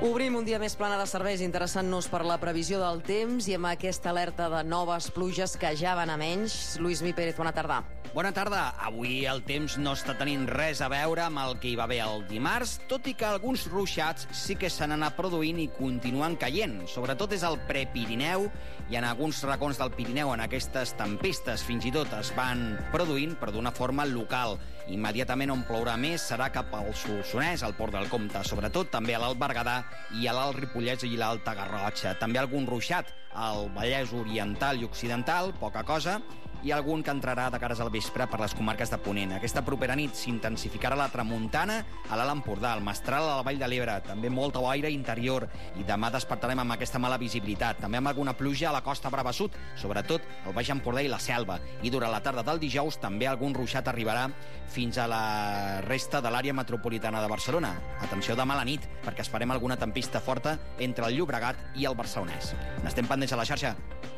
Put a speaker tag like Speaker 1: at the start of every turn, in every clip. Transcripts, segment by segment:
Speaker 1: Obrim un dia més plana de serveis, interessant-nos per la previsió del temps i amb aquesta alerta de noves pluges que ja van a menys. Lluís Pérez, bona tarda.
Speaker 2: Bona tarda. Avui el temps no està tenint res a veure amb el que hi va haver el dimarts, tot i que alguns ruixats sí que s'han anat produint i continuen caient. Sobretot és el prepirineu i en alguns racons del Pirineu en aquestes tempestes fins i tot es van produint, però d'una forma local. Immediatament on plourà més serà cap al Solsonès, al Port del Comte, sobretot també a l'Alt Berguedà i a l'Alt Ripollès i l'Alta Garrotxa. També algun ruixat al Vallès Oriental i Occidental, poca cosa, i algun que entrarà de cares al vespre per les comarques de Ponent. Aquesta propera nit s'intensificarà la tramuntana a l'Alt Empordà, el Mestral a la Vall de l'Ebre, també molt boira interior, i demà despertarem amb aquesta mala visibilitat. També amb alguna pluja a la costa Brava Sud, sobretot al Baix Empordà i la Selva. I durant la tarda del dijous també algun ruixat arribarà fins a la resta de l'àrea metropolitana de Barcelona. Atenció demà a la nit, perquè esperem alguna tempesta forta entre el Llobregat i el Barcelonès. N'estem pendents a la xarxa.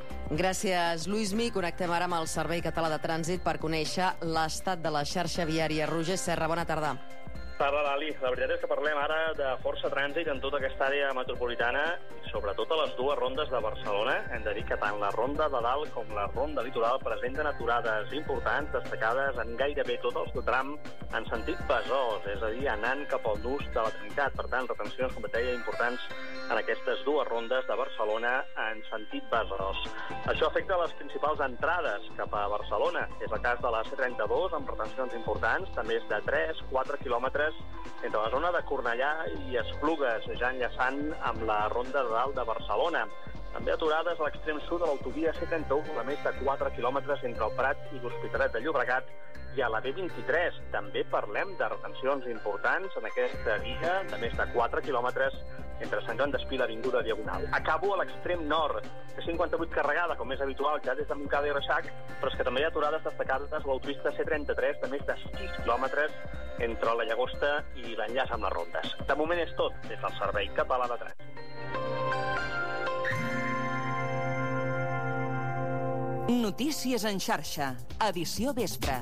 Speaker 1: Gràcies, Lluís Mi. Connectem ara amb el Servei Català de Trànsit per conèixer l'estat de la xarxa viària. Roger Serra, bona tarda.
Speaker 3: Parla l'Ali. La veritat és que parlem ara de força trànsit en tota aquesta àrea metropolitana i sobretot a les dues rondes de Barcelona. Hem de dir que tant la ronda de dalt com la ronda litoral presenten aturades importants, destacades en gairebé tot el seu tram en sentit Besòs, és a dir, anant cap al nus de la Trinitat. Per tant, retencions, com deia, importants en aquestes dues rondes de Barcelona en sentit Besòs. Això afecta les principals entrades cap a Barcelona. És el cas de la C32, amb retencions importants, també és de 3-4 quilòmetres entre la zona de Cornellà i Esplugues, ja enllaçant amb la ronda de dalt de Barcelona. També aturades a l'extrem sud de l'autovia C31, a més de 4 quilòmetres entre el Prat i l'Hospitalet de Llobregat, i a la B23 també parlem de retencions importants en aquesta via de més de 4 quilòmetres entre Sant Joan d'Espí i l'Avinguda Diagonal. Acabo a l'extrem nord, C58 carregada, com és habitual, ja des de Montcada i Reixac, però és que també hi ha aturades destacades a l'autopista C33 de més de 6 quilòmetres entre la Llagosta i l'enllaç amb les rondes. De moment és tot des del Servei Català de Trànsit.
Speaker 4: Notícies en xarxa, edició vespre.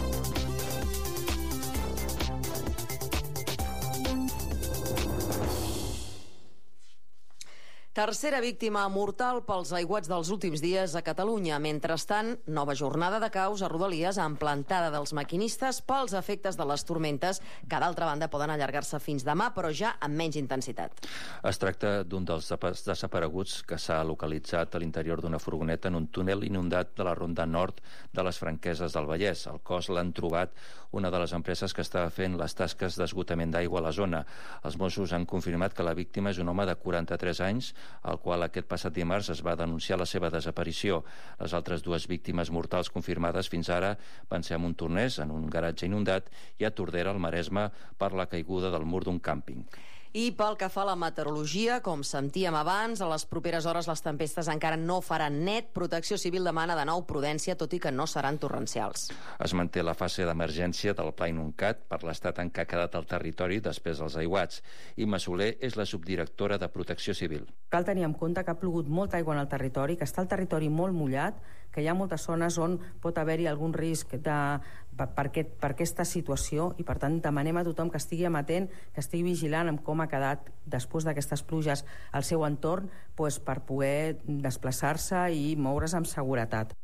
Speaker 1: Tercera víctima mortal pels aiguats dels últims dies a Catalunya. Mentrestant, nova jornada de caos a Rodalies amb plantada dels maquinistes pels efectes de les tormentes, que d'altra banda poden allargar-se fins demà, però ja amb menys intensitat.
Speaker 5: Es tracta d'un dels desapareguts que s'ha localitzat a l'interior d'una furgoneta en un túnel inundat de la ronda nord de les Franqueses del Vallès. El cos l'han trobat una de les empreses que estava fent les tasques d'esgotament d'aigua a la zona. Els Mossos han confirmat que la víctima és un home de 43 anys, al qual aquest passat dimarts es va denunciar la seva desaparició. Les altres dues víctimes mortals confirmades fins ara van ser a Montornès, en un garatge inundat, i a Tordera, al Maresme, per la caiguda del mur d'un càmping.
Speaker 1: I pel que fa a la meteorologia, com sentíem abans, a les properes hores les tempestes encara no faran net. Protecció Civil demana de nou prudència, tot i que no seran torrencials.
Speaker 5: Es manté la fase d'emergència del Pla Inuncat per l'estat en què ha quedat el territori després dels aiguats. Imma Soler és la subdirectora de Protecció Civil.
Speaker 6: Cal tenir en compte que ha plogut molta aigua en el territori, que està el territori molt mullat, que hi ha moltes zones on pot haver-hi algun risc per aquesta situació, i per tant demanem a tothom que estigui amatent, que estigui vigilant amb com ha quedat després d'aquestes pluges al seu entorn, per poder desplaçar-se i moure's amb seguretat.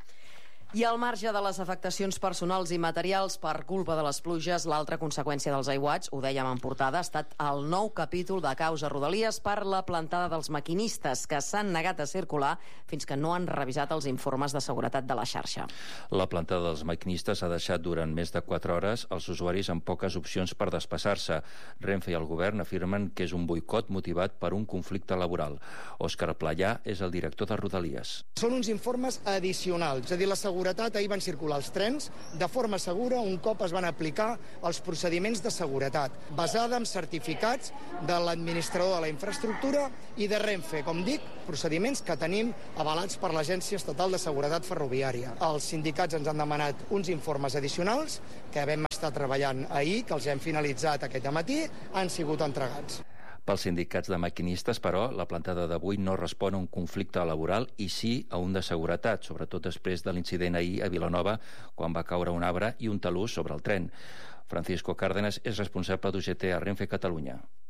Speaker 1: I al marge de les afectacions personals i materials per culpa de les pluges, l'altra conseqüència dels aiguats, ho dèiem en portada, ha estat el nou capítol de caos a Rodalies per la plantada dels maquinistes, que s'han negat a circular fins que no han revisat els informes de seguretat de la xarxa.
Speaker 5: La plantada dels maquinistes ha deixat durant més de 4 hores els usuaris amb poques opcions per desplaçar-se. Renfe i el govern afirmen que és un boicot motivat per un conflicte laboral. Òscar Playà és el director de Rodalies.
Speaker 7: Són uns informes addicionals, és a dir, la seguretat. Ahir van circular els trens de forma segura un cop es van aplicar els procediments de seguretat, basada en certificats de l'administrador de la infraestructura i de Renfe, com dic, procediments que tenim avalats per l'Agència Estatal de Seguretat Ferroviària. Els sindicats ens han demanat uns informes addicionals que vam estar treballant ahir, que els hem finalitzat aquest matí, han sigut entregats.
Speaker 5: Pels sindicats de maquinistes, però, la plantada d'avui no respon a un conflicte laboral i sí a un de seguretat, sobretot després de l'incident ahir a Vilanova, quan va caure un arbre i un talús sobre el tren. Francisco Cárdenas és responsable d'UGT a Renfe Catalunya.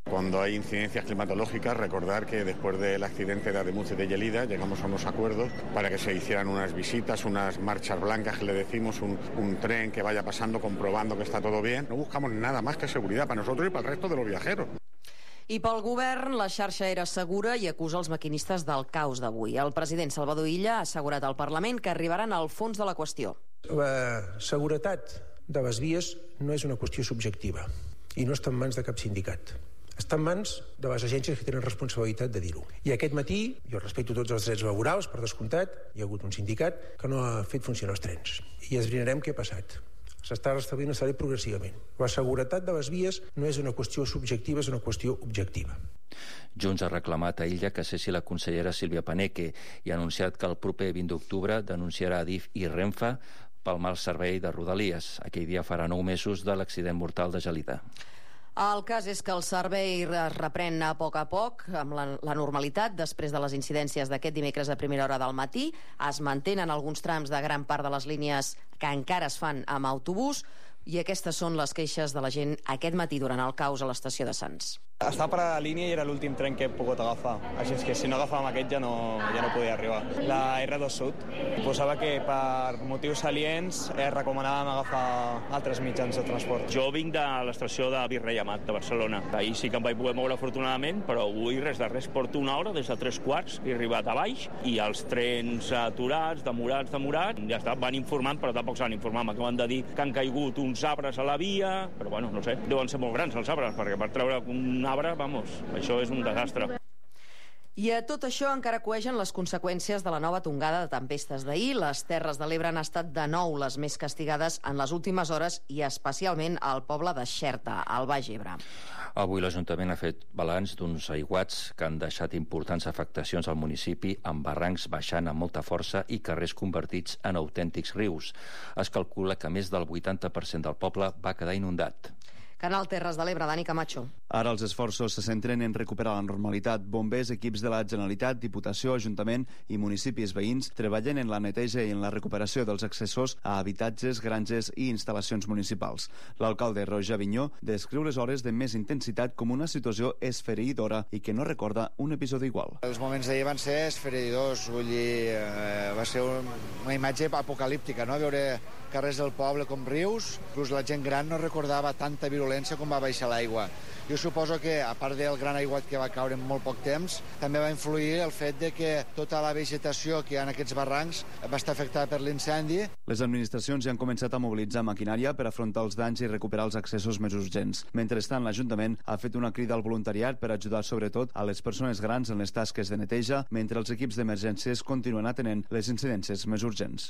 Speaker 8: Cuando hay incidencias climatológicas, recordar que después del accidente de Ademuz y de Gelida llegamos a unos acuerdos para que se hicieran unas visitas, unas marchas blancas que le decimos, un tren que vaya pasando comprobando que está todo bien. No buscamos nada más que seguridad para nosotros y para el resto de los viajeros.
Speaker 1: I pel govern, la xarxa era segura i acusa els maquinistes del caos d'avui. El president Salvador Illa ha assegurat al Parlament que arribaran al fons de la qüestió.
Speaker 9: La seguretat de les vies no és una qüestió subjectiva i no està en mans de cap sindicat. Està en mans de les agències que tenen responsabilitat de dir-ho. I aquest matí, jo respecto tots els drets laborals, per descomptat, hi ha hagut un sindicat que no ha fet funcionar els trens. I esbrinarem què ha passat. S'està restablint progressivament. La seguretat de les vies no és una qüestió subjectiva, és una qüestió objectiva.
Speaker 5: Junts ha reclamat a Illa que cessi la consellera Sílvia Paneque i ha anunciat que el proper 20 d'octubre denunciarà Adif i Renfe pel mal servei de Rodalies. Aquell dia farà 9 mesos de l'accident mortal de Gelida.
Speaker 1: El cas és que el servei es reprèn a poc amb la normalitat després de les incidències d'aquest dimecres a primera hora del matí. Es mantenen alguns trams de gran part de les línies que encara es fan amb autobús i aquestes són les queixes de la gent aquest matí durant el caos a l'estació de Sants.
Speaker 10: Estava per a la línia i era l'últim tren que he pogut agafar. Així és que si no agafàvem aquest ja no podia arribar. La R2 Sud posava que per motius salients recomanàvem agafar altres mitjans de transport.
Speaker 11: Jo vinc de l'estació de Virrei Amat, de Barcelona. Ahir sí que em vaig poder moure afortunadament, però avui res de res. Porto una hora des de 3:15, he arribat a baix i els trens aturats, demorats, ja està, van informant, però tampoc s'han informat. M'acaben de dir que han caigut uns arbres a la via, però bueno, no sé, deuen ser molt grans els arbres, perquè per treure un arbre, vamos, això és un desastre.
Speaker 1: I a tot això encara coegen les conseqüències de la nova tongada de tempestes d'ahir. Les Terres de l'Ebre han estat de nou les més castigades en les últimes hores i especialment al poble de Xerta, al Baix Ebre.
Speaker 5: Avui l'Ajuntament ha fet balanç d'uns aiguats que han deixat importants afectacions al municipi, amb barrancs baixant amb molta força i carrers convertits en autèntics rius. Es calcula que més del 80% del poble va quedar inundat.
Speaker 1: Canal Terres de l'Ebre, Dani Camacho.
Speaker 12: Ara els esforços se centren en recuperar la normalitat. Bombers, equips de la Generalitat, Diputació, Ajuntament i municipis veïns treballen en la neteja i en la recuperació dels accessos a habitatges, granges i instal·lacions municipals. L'alcalde Roger Avinyó descriu les hores de més intensitat com una situació esfereïdora i que no recorda un episodi igual.
Speaker 13: Els moments d'ahir van ser esfereïdors, vull dir, va ser una imatge apocalíptica, no? Veure carrers del poble com rius, inclús la gent gran no recordava tanta virulència com va baixar l'aigua. Jo suposo que, a part del gran aiguat que va caure en molt poc temps, també va influir el fet de que tota la vegetació que hi ha en aquests barrancs va estar afectada per l'incendi.
Speaker 12: Les administracions ja han començat a mobilitzar maquinària per afrontar els danys i recuperar els accessos més urgents. Mentrestant, l'Ajuntament ha fet una crida al voluntariat per ajudar sobretot a les persones grans en les tasques de neteja, mentre els equips d'emergències continuen atenent les incidències més urgents.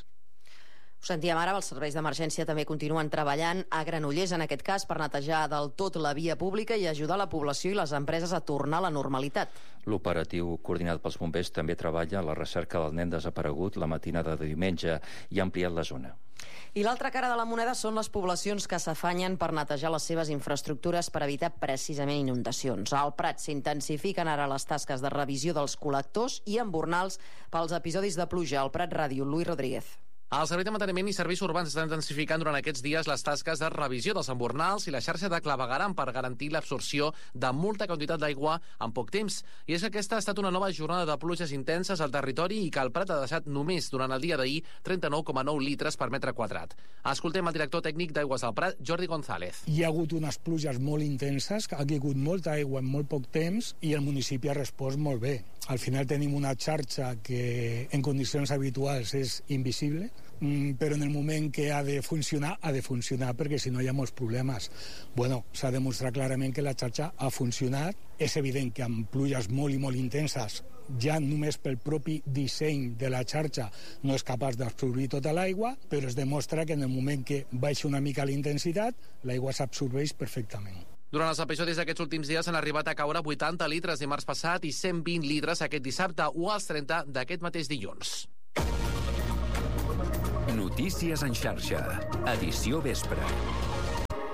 Speaker 1: Ho sentíem ara, els serveis d'emergència també continuen treballant a Granollers, en aquest cas, per netejar del tot la via pública i ajudar la població i les empreses a tornar a la normalitat.
Speaker 5: L'operatiu coordinat pels bombers també treballa a la recerca del nen desaparegut la matinada de diumenge i ha ampliat la zona.
Speaker 1: I l'altra cara de la moneda són les poblacions que s'afanyen per netejar les seves infraestructures per evitar precisament inundacions. Al Prat s'intensifiquen ara les tasques de revisió dels col·lectors i embornals pels episodis de pluja. Al Prat Ràdio, Luis Rodríguez.
Speaker 14: El Servei de Manteniment i Serveis Urbans estan intensificant durant aquests dies les tasques de revisió dels embornals i la xarxa de clavegueram per garantir l'absorció de molta quantitat d'aigua en poc temps. I és que aquesta ha estat una nova jornada de pluges intenses al territori i que el Prat ha deixat només durant el dia d'ahir 39,9 litres per metre quadrat. Escoltem el director tècnic d'Aigües del Prat, Jordi González.
Speaker 15: Hi ha hagut unes pluges molt intenses, ha caigut molta aigua en molt poc temps i el municipi ha respost molt bé. Al final tenim una xarxa que en condicions habituals és invisible, però en el moment que ha de funcionar perquè si no hi ha molts problemes. Bueno, s'ha demostrat clarament que la xarxa ha funcionat. És evident que amb pluges molt i molt intenses, ja només pel propi disseny de la xarxa no és capaç d'absorbir tota l'aigua, però es demostra que en el moment que baixa una mica la intensitat, l'aigua s'absorbeix perfectament.
Speaker 14: Durant els episodis d'aquests últims dies han arribat a caure 80 litres dimarts passat i 120 litres aquest dissabte o als 30 d'aquest mateix dilluns.
Speaker 16: Notícies en xarxa, edició vespre.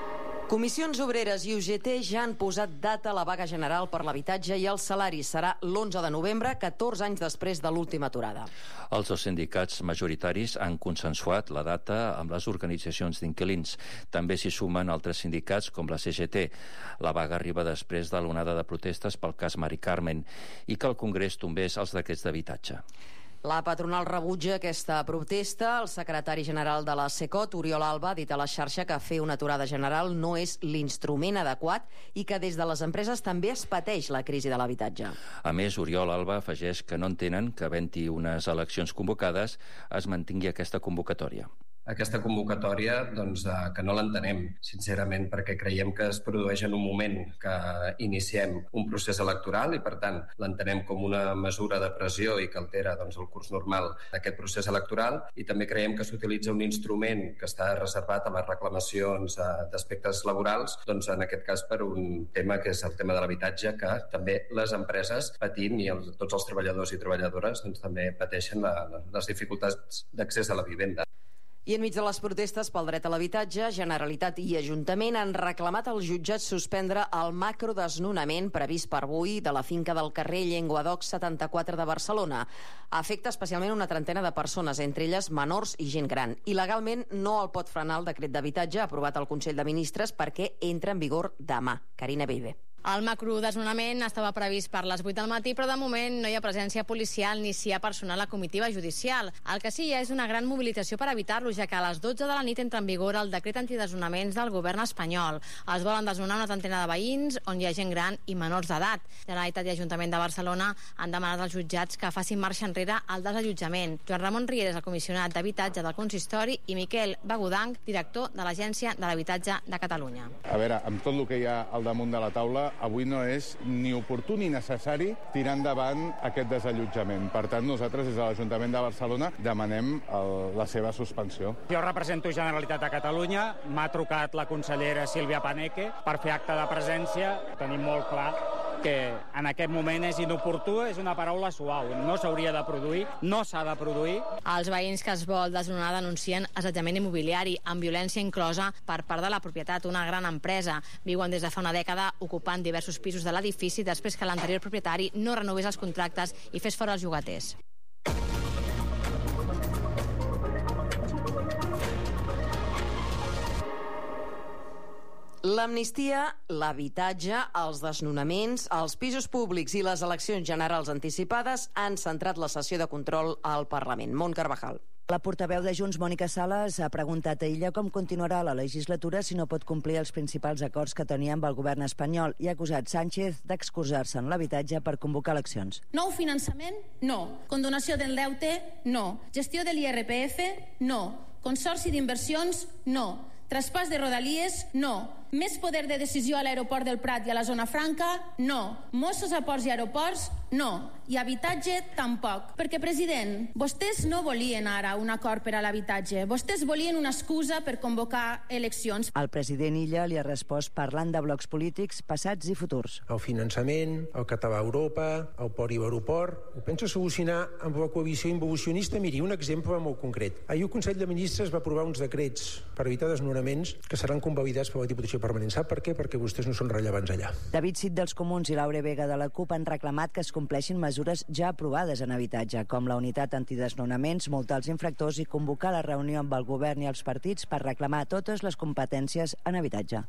Speaker 1: Comissions Obreres i UGT ja han posat data a la vaga general per l'habitatge i el salari serà l'11 de novembre, 14 anys després de l'última aturada.
Speaker 5: Els dos sindicats majoritaris han consensuat la data amb les organitzacions d'inquilins. També s'hi sumen altres sindicats com la CGT. La vaga arriba després de l'onada de protestes pel cas Mari Carmen i que el Congrés tombés els decrets d'habitatge.
Speaker 1: La patronal rebutja aquesta protesta. El secretari general de la SECOT, Oriol Alba, ha dit a la xarxa que fer una aturada general no és l'instrument adequat i que des de les empreses també es pateix la crisi de l'habitatge.
Speaker 5: A més, Oriol Alba afegeix que no entenen que havent-hi unes eleccions convocades es mantingui aquesta convocatòria.
Speaker 16: Aquesta convocatòria, que no l'entenem, sincerament, perquè creiem que es produeix en un moment que iniciem un procés electoral i, per tant, l'entenem com una mesura de pressió i que altera el curs normal d'aquest procés electoral, i també creiem que s'utilitza un instrument que està reservat a les reclamacions d'aspectes laborals, en aquest cas per un tema que és el tema de l'habitatge, que també les empreses patint i tots els treballadors i treballadores també pateixen les dificultats d'accés a la vivenda.
Speaker 1: I enmig de les protestes pel dret a l'habitatge, Generalitat i Ajuntament han reclamat als jutjats suspendre el macrodesnonament previst per avui de la finca del carrer Llenguadoc 74 de Barcelona. Afecta especialment una trentena de persones, entre elles menors i gent gran. I legalment no el pot frenar el decret d'habitatge aprovat al Consell de Ministres perquè entra en vigor demà. Carina Beibe.
Speaker 17: El macrodesnonament estava previst per les 8 del matí, però de moment no hi ha presència policial ni s'hi ha personal a comitiva judicial. El que sí hi ha és una gran mobilització per evitar-lo, ja que a les 12 de la nit entra en vigor el decret antidesnonaments del govern espanyol. Es volen desnonar una trentena de veïns on hi ha gent gran i menors d'edat. Generalitat i Ajuntament de Barcelona han demanat als jutjats que facin marxa enrere al desallotjament. Joan Ramon Rieres, el comissionat d'habitatge del consistori, i Miquel Bagudanc, director de l'Agència de l'Habitatge de Catalunya.
Speaker 18: A veure, amb tot el que hi ha al damunt de la taula, avui no és ni oportú ni necessari tirar endavant aquest desallotjament. Per tant, nosaltres des de l'Ajuntament de Barcelona demanem la seva suspensió.
Speaker 19: Jo represento Generalitat de Catalunya, m'ha trucat la consellera Sílvia Paneque per fer acte de presència. Tenim molt clar que en aquest moment és inoportú, és una paraula suau. No s'hauria de produir, no s'ha de produir.
Speaker 17: Els veïns que es vol desnonar denuncien assetjament immobiliari amb violència inclosa per part de la propietat, una gran empresa. Viuen des de fa una dècada ocupant diversos pisos de l'edifici després que l'anterior propietari no renovés els contractes i fes fora els llogaters.
Speaker 1: L'amnistia, l'habitatge, els desnonaments, els pisos públics i les eleccions generals anticipades han centrat la sessió de control al Parlament. Mont Carvajal.
Speaker 20: La portaveu de Junts, Mònica Sales, ha preguntat a ella com continuarà la legislatura si no pot complir els principals acords que tenia amb el govern espanyol i ha acusat Sánchez d'excusar-se en l'habitatge per convocar eleccions.
Speaker 21: Nou finançament? No. Condonació del deute? No. Gestió de l'IRPF? No. Consorci d'inversions? No. Traspàs de Rodalies? No. Més poder de decisió a l'aeroport del Prat i a la zona franca? No. Mossos a ports i aeroports? No. I habitatge? Tampoc. Perquè, president, vostès no volien ara un acord per a l'habitatge. Vostès volien una excusa per convocar eleccions.
Speaker 20: El president Illa li ha respost parlant de blocs polítics passats i futurs.
Speaker 9: El finançament, el català a Europa, el port i l'aeroport, ho pensa solucionar amb la coalició involucionista? Miri, un exemple molt concret. Ahir el Consell de Ministres va aprovar uns decrets per evitar desnonaments que seran convalidats per la Diputació Permanent. Sap per què? Perquè vostès no són rellevants allà.
Speaker 20: David Cid dels Comuns i Laura Vega de la CUP han reclamat que es compleixin mesures ja aprovades en habitatge, com la unitat antidesnonaments, multar els infractors i convocar la reunió amb el govern i els partits per reclamar totes les competències en habitatge.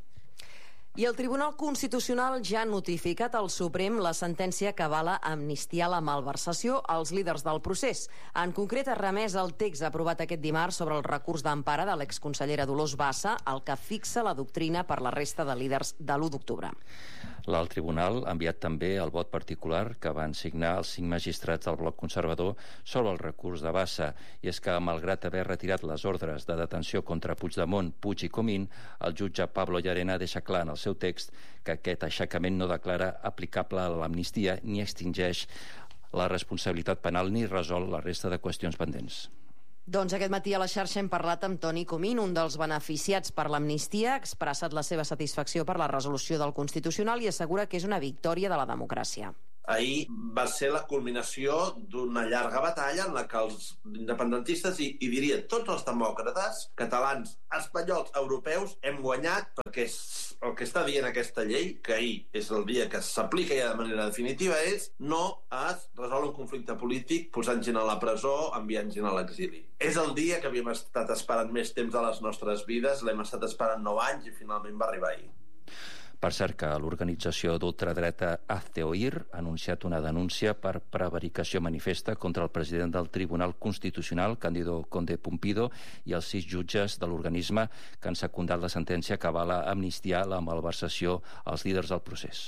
Speaker 1: I el Tribunal Constitucional ja ha notificat al Suprem la sentència que avala amnistiar la malversació als líders del procés. En concret, ha remès el text aprovat aquest dimarts sobre el recurs d'empara de l'exconsellera Dolors Bassa, el que fixa la doctrina per la resta de líders de l'1 d'octubre.
Speaker 5: El tribunal ha enviat també el vot particular que van signar els 5 magistrats del bloc conservador sobre el recurs de Bassa. I és que, malgrat haver retirat les ordres de detenció contra Puigdemont, Puig i Comín, el jutge Pablo Llarena deixa clar en el seu text que aquest aixecament no declara aplicable a l'amnistia ni extingeix la responsabilitat penal ni resol la resta de qüestions pendents.
Speaker 1: Doncs aquest matí a la xarxa hem parlat amb Toni Comín, un dels beneficiats per l'amnistia, ha expressat la seva satisfacció per la resolució del Constitucional i assegura que és una victòria de la democràcia.
Speaker 2: ahir va ser la culminació d'una llarga batalla en la que els independentistes, i dirien tots els demòcrates, catalans, espanyols, europeus, hem guanyat, perquè el que està dient aquesta llei, que ahir és el dia que s'aplica ja de manera definitiva, és no es resol un conflicte polític posant gent a la presó, enviant gent a l'exili. És el dia que havíem estat esperant més temps de les nostres vides, l'hem estat esperant 9 anys i finalment va arribar ahir.
Speaker 5: Per cert, que l'organització d'ultradreta Hazte Oír ha anunciat una denúncia per prevaricació manifesta contra el president del Tribunal Constitucional, Cándido Conde Pumpido, i els 6 jutges de l'organisme que han secundat la sentència que avala amnistiar la malversació als líders del procés.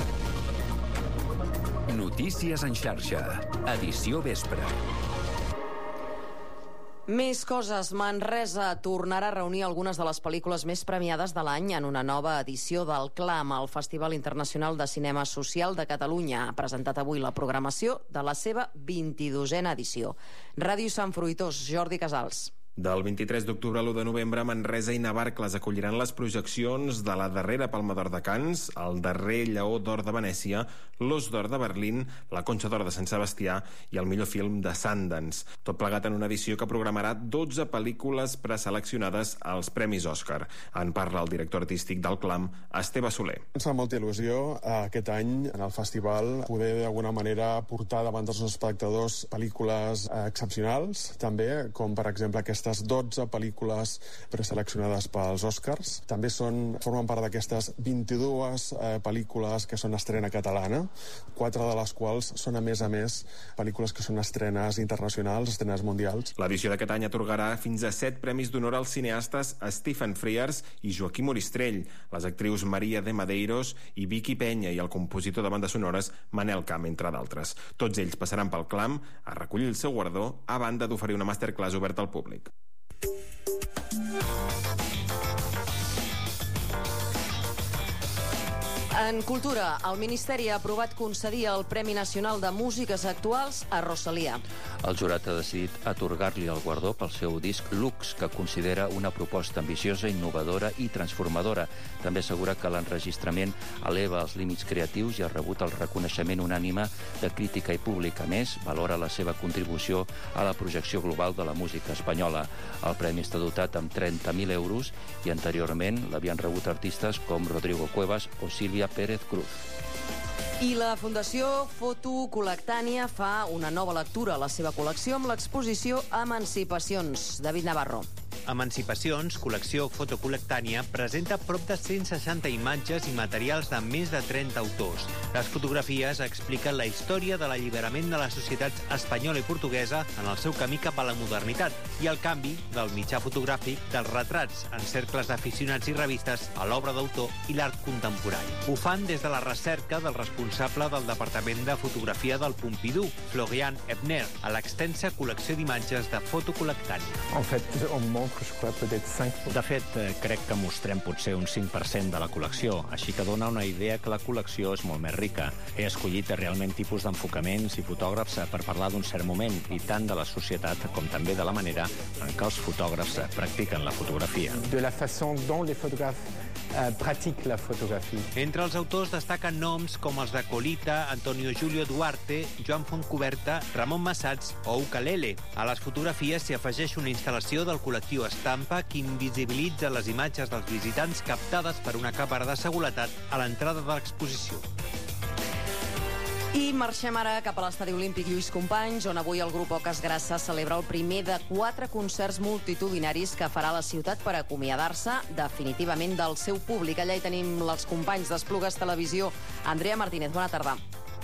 Speaker 22: Notícies en xarxa, edició vespre.
Speaker 1: Més coses. Manresa tornarà a reunir algunes de les pel·lícules més premiades de l'any en una nova edició del CLAM, el Festival Internacional de Cinema Social de Catalunya. Ha presentat avui la programació de la seva 22a edició. Ràdio Sant Fruitós, Jordi Casals.
Speaker 23: Del 23 d'octubre a l'1 de novembre, Manresa i Navarcles acolliran les projeccions de la darrera Palma d'Or de Canes, el darrer Lleó d'Or de Venècia, l'Os d'Or de Berlín, la Conxa d'Or de Sant Sebastià i el millor film de Sundance. Tot plegat en una edició que programarà 12 pel·lícules preseleccionades als Premis Òscar. En parla el director artístic del CLAM, Esteve Soler.
Speaker 24: Ens fa molta il·lusió aquest any en el festival poder d'alguna manera portar davant dels espectadors pel·lícules excepcionals, també, com per exemple aquestes 12 pel·lícules preseleccionades pels Oscars. També formen part d'aquestes 22 pel·lícules que són estrena catalana, 4 de les quals són, a més, pel·lícules que són estrenes internacionals, estrenes mundials.
Speaker 23: L'edició d'aquest any atorgarà fins a 7 premis d'honor als cineastes Stephen Frears i Joaquim Oristrell, les actrius Maria de Madeiros i Vicky Peña i el compositor de bandes sonores Manel Camp, entre d'altres. Tots ells passaran pel CLAM a recollir el seu guardó, a banda d'oferir una masterclass oberta al públic.
Speaker 1: En cultura, el Ministeri ha aprovat concedir el Premi Nacional de Músiques Actuals a Rosalía.
Speaker 5: El jurat ha decidit atorgar-li el guardó pel seu disc Lux, que considera una proposta ambiciosa, innovadora i transformadora. També assegura que l'enregistrament eleva els límits creatius i ha rebut el reconeixement unànime de crítica i públic. A més, valora la seva contribució a la projecció global de la música espanyola. El premi està dotat amb 30.000 euros i anteriorment l'havien rebut artistes com Rodrigo Cuevas o Sílvia Pérez Cruz.
Speaker 1: I la Fundació Foto Col·lectània fa una nova lectura a la seva col·lecció amb l'exposició Emancipacions. David Navarro.
Speaker 25: Emancipacions, col·lecció fotocol·lectània, presenta prop de 160 imatges i materials de més de 30 autors. Les fotografies expliquen la història de l'alliberament de les societats espanyola i portuguesa en el seu camí cap a la modernitat i el canvi del mitjà fotogràfic dels retrats en cercles d'aficionats i revistes a l'obra d'autor i l'art contemporani. Ho fan des de la recerca del responsable del Departament de Fotografia del Pompidou, Florian Ebner, a l'extensa col·lecció d'imatges de fotocol·lectània.
Speaker 26: De fet, crec que mostrem potser un 5% de la col·lecció, així que dona una idea que la col·lecció és molt més rica. He escollit realment tipus d'enfocaments i fotògrafs per parlar d'un cert moment, i tant de la societat com també de la manera en què els fotògrafs practiquen la fotografia.
Speaker 27: De la façon dont les photographes pratiquent la fotografia.
Speaker 25: Entre els autors destaquen noms com els de Colita, Antonio Julio Duarte, Joan Fontcuberta, Ramon Massats o Ukulele. A les fotografies s'hi afegeix una instal·lació del col·lectiu Estampa que invisibilitza les imatges dels visitants captades per una càmera de seguretat a l'entrada de l'exposició.
Speaker 1: I marxem ara cap a l'Estadi Olímpic Lluís Companys, on avui el grup Oques Grasses celebra el primer de 4 concerts multitudinaris que farà la ciutat per acomiadar-se definitivament del seu públic. Allà hi tenim els companys d'Esplugues Televisió. Andrea Martínez, bona tarda.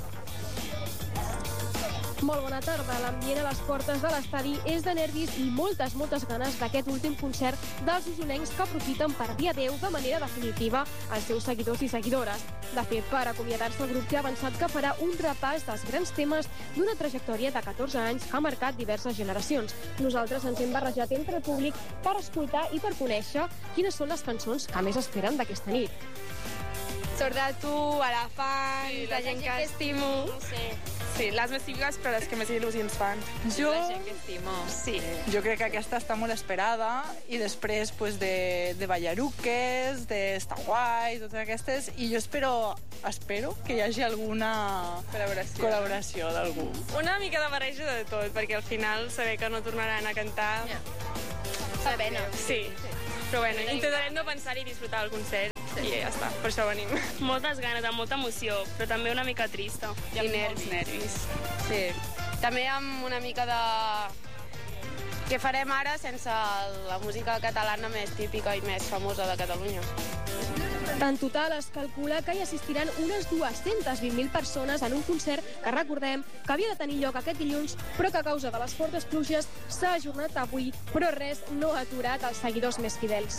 Speaker 28: Molt bona tarda. L'ambient a les portes de l'estadi és de nervis i moltes ganes d'aquest últim concert dels usonencs que aprofiten per dir adeu de manera definitiva als seus seguidors i seguidores. De fet, per acomiadar-se, el grup ja ha avançat que farà un repàs dels grans temes d'una trajectòria de 14 anys que ha marcat diverses generacions. Nosaltres ens hem barrejat entre el públic per escoltar i per conèixer quines són les cançons que més esperen d'aquesta nit.
Speaker 29: Sort de tu, Elefant,
Speaker 3: fans, la gent que estimo.
Speaker 4: Sí, les més típiques, però les que més il·lusions fan.
Speaker 3: La gent que estimo.
Speaker 4: Sí, jo crec que aquesta està molt esperada i després pues, de Ballaruques, de Està Guai, totes aquestes, i jo espero que hi hagi alguna col·laboració d'algú.
Speaker 3: Una mica de barreja de tot, perquè al final saber que no tornaran a cantar... Fa pena. Sí, però bueno, intentarem no pensar i disfrutar el concert. I ja està, per això venim. Moltes ganes, amb molta emoció, però també una mica trista. I nervis. Sí. També amb una mica de... Què farem ara sense la música catalana més típica i més famosa de Catalunya?
Speaker 28: En total es calcula que hi assistiran unes 220.000 persones en un concert que recordem que havia de tenir lloc aquest dilluns, però que a causa de les fortes pluges s'ha ajornat avui, però res no ha aturat els seguidors més fidels.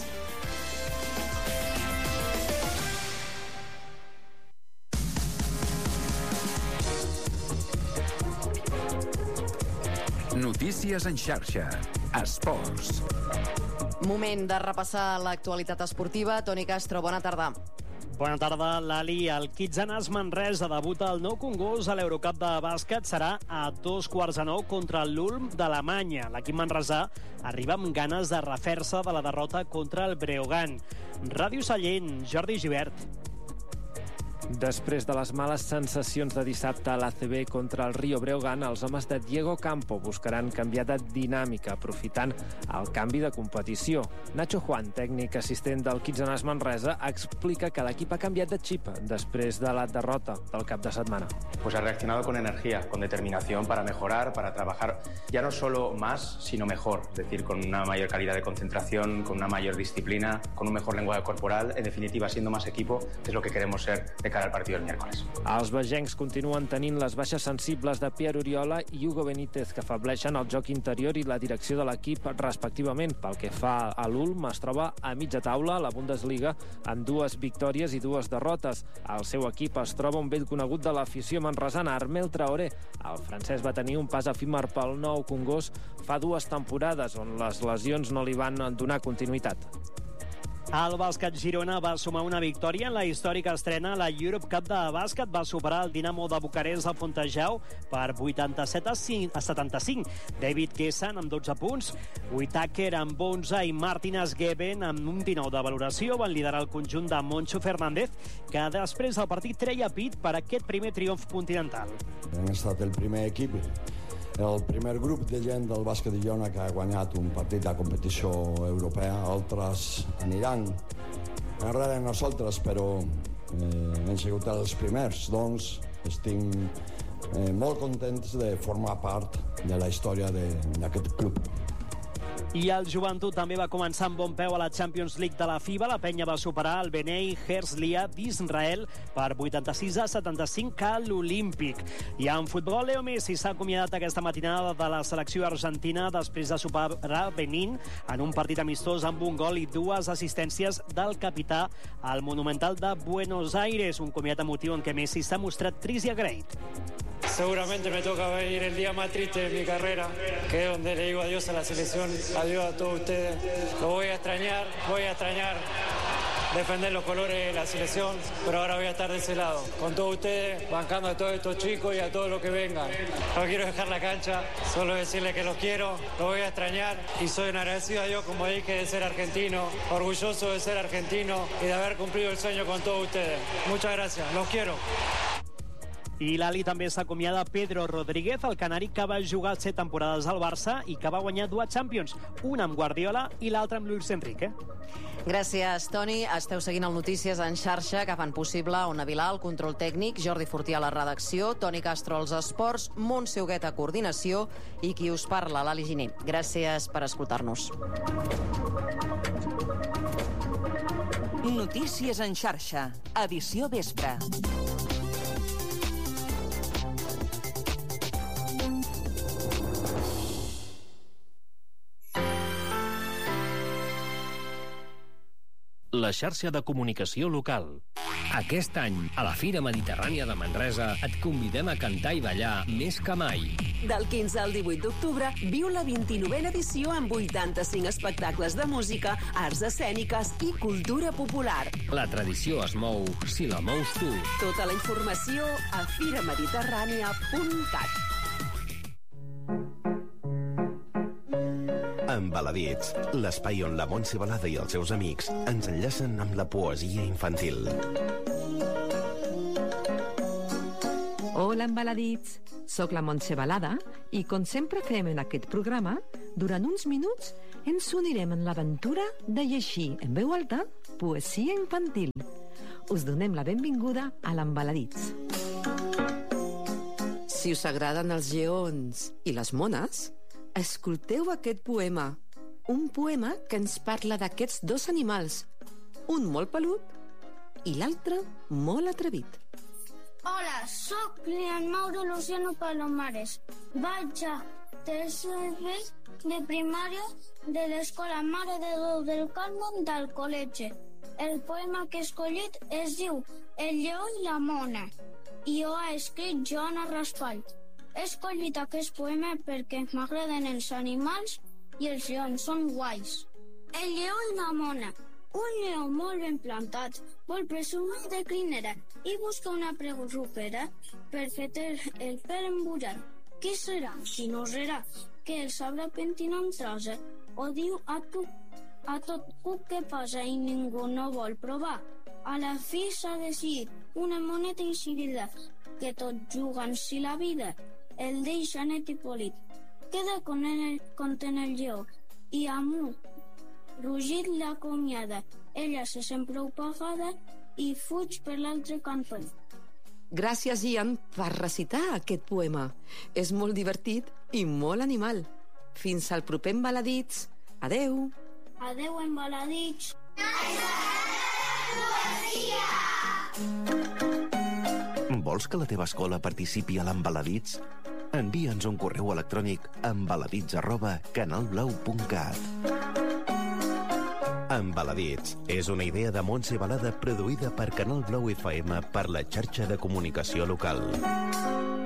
Speaker 22: Notícies en xarxa. Esports.
Speaker 1: Moment de repassar l'actualitat esportiva. Toni Castro, bona tarda.
Speaker 6: Bona tarda, Lali. El Kitsanas Manresa debuta el nou Congost a l'Eurocup de bàsquet. Serà a 8:45 contra l'Ulm d'Alemanya. L'equip manresà arriba amb ganes de refer-se de la derrota contra el Breogán. Ràdio Sallent, Jordi Gibert.
Speaker 7: Després de les males sensacions de dissabte a l'ACB contra el Rio Breogán, els homes de Diego Campo buscaran canviar de dinàmica, aprofitant el canvi de competició. Nacho Juan, tècnic assistent del Kitsanas Manresa, explica que l'equip ha canviat de xip després de la derrota del cap de setmana.
Speaker 8: Pues ha reaccionado con energía, con determinación para mejorar, para trabajar ya no solo más, sino mejor. Es decir, con una mayor calidad de concentración, con una mayor disciplina, con un mejor lenguaje corporal, en definitiva, siendo más equipo, que es lo que queremos ser de cara al partit del miércoles.
Speaker 7: Els vegencs continuen tenint les baixes sensibles de Pierre Oriola i Hugo Benítez, que afableixen el joc interior i la direcció de l'equip respectivament. Pel que fa a l'Ulm, es troba a mitja taula a la Bundesliga amb 2 victòries i 2 derrotes. El seu equip es troba un vell conegut de l'afició manresana, Armel Traoré. El francès va tenir un pas efímer pel nou Congost fa 2 temporades, on les lesions no li van donar continuïtat.
Speaker 6: El bàsquet Girona va sumar una victòria en la històrica estrena a la Europe Cup de bàsquet. Va superar el Dinamo de Bucarest de Fontejau per 87-75. David Kessan amb 12 punts, Whittaker amb 11 i Martínez Geben amb un 19 de valoració van liderar el conjunt de Moncho Fernández, que després del partit treia pit per aquest primer triomf continental.
Speaker 10: Hem estat el primer equip, el primer grup de gent del bàsquet de Girona que ha guanyat un partit de competició europea. Altres aniran enrere nosaltres, però hem sigut els primers. Doncs estic molt contents de formar part de la història d'aquest club.
Speaker 6: I el Joventut també va començar amb bon peu a la Champions League de la FIBA. La penya va superar el Bnei Herzliya d'Israel per 86-75 a l'Olímpic. I en futbol, Leo Messi s'ha acomiadat aquesta matinada de la selecció argentina després de superar Benín en un partit amistós amb un gol i 2 assistències del capità al Monumental de Buenos Aires. Un comiat emotiu en què Messi s'ha mostrat trist i agraït.
Speaker 11: Seguramente me toca venir el día más triste de mi carrera, que es donde le digo adiós a la selección, adiós a todos ustedes. Lo voy a extrañar defender los colores de la selección, pero ahora voy a estar de ese lado, con todos ustedes, bancando a todos estos chicos y a todos los que vengan. No quiero dejar la cancha, solo decirles que los quiero, los voy a extrañar y soy un agradecido a Dios, como dije, de ser argentino, orgulloso de ser argentino y de haber cumplido el sueño con todos ustedes. Muchas gracias, los quiero.
Speaker 6: I l'Ali també s'acomiada Pedro Rodríguez, el canari que va jugar 7 temporades al Barça i que va guanyar 2 Champions, una amb Guardiola i l'altra amb Luis Enrique.
Speaker 1: Gràcies, Toni. Esteu seguint el Notícies en xarxa, que fan possible Ona Vilà, el control tècnic, Jordi Fortià a la redacció, Toni Castro als esports, Montse Huguet a coordinació i qui us parla, l'Ali Giner. Gràcies per escoltar-nos.
Speaker 22: Notícies en xarxa, edició vespre.
Speaker 13: La xarxa de comunicació local.
Speaker 12: Aquest any, a la Fira Mediterrània de Manresa, et convidem a cantar i ballar més que mai.
Speaker 13: Del 15 al 18 d'octubre, viu la 29a edició amb 85 espectacles de música, arts escèniques i cultura popular.
Speaker 12: La tradició es mou si la mous tu.
Speaker 13: Tota la informació a firamediterrània.cat.
Speaker 14: Embaladits, l'espai on la Montse Balada i els seus amics ens enllacen amb la poesia infantil.
Speaker 15: Hola, embaladits! Soc la Montse Balada i, com sempre fem en aquest programa, durant uns minuts ens unirem en l'aventura de llegir en veu alta poesia infantil. Us donem la benvinguda a l'Embaladits.
Speaker 16: Si us agraden els lleons i les mones, escolteu aquest poema. Un poema que ens parla d'aquests dos animals, un molt pelut i l'altre molt atrevit.
Speaker 17: Hola, sóc Lian Mauro Luciano Palomares. Vaig a tercer B de primària de l'Escola Mare de Déu del Carme del col·legi. El poema que he escollit es diu El lleó i la mona i ho ha escrit Joana Raspall. He escollit aquest poema perquè m'agraden els animals i els lleons són guais. El lleó i la mona. Un lleó molt ben plantat vol presumir de crinera i busca una prerrupera per fer el pèl embullar. Qui serà? Qui no serà? Que el sabrà pentinar amb trase o diu a tot cuc que passa i ningú no vol provar. A la fi s'ha decidit una moneta incidida que tot jugant si la vida el deixa net i polit. Queda content el lleó i amunt rugit l'acomiada. Ella se sent prou pagada i fuig per l'altre cantó.
Speaker 16: Gràcies, Ian, per recitar aquest poema. És molt divertit i molt animal. Fins al proper Embaladits. Adeu.
Speaker 17: Adeu, Embaladits.
Speaker 14: Vols que la teva escola participi a l'Embaladits? Envia'ns un correu electrònic a embaladits@canalblau.cat. Embaladits és una idea de Montse Balada produïda per Canal Blau FM per la xarxa de comunicació local.